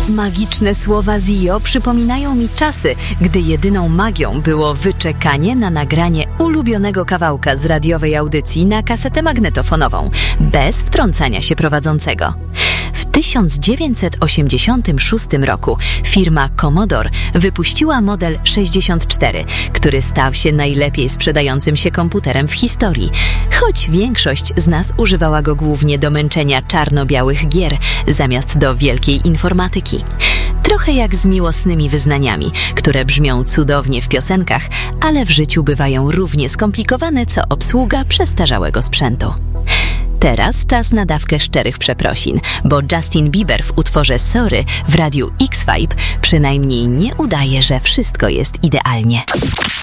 Magiczne słowa Zio przypominają mi czasy, gdy jedyną magią było wyczekanie na nagranie ulubionego kawałka z radiowej audycji na kasetę magnetofonową, bez wtrącania się prowadzącego. W 1986 roku firma Commodore wypuściła model 64, który stał się najlepiej sprzedającym się komputerem w historii, choć większość z nas używała go głównie do męczenia czarno-białych gier, zamiast do wielkiej informatyki. Trochę jak z miłosnymi wyznaniami, które brzmią cudownie w piosenkach, ale w życiu bywają równie skomplikowane co obsługa przestarzałego sprzętu. Teraz czas na dawkę szczerych przeprosin, bo Justin Bieber w utworze Sorry w radiu X-Vibe przynajmniej nie udaje, że wszystko jest idealnie.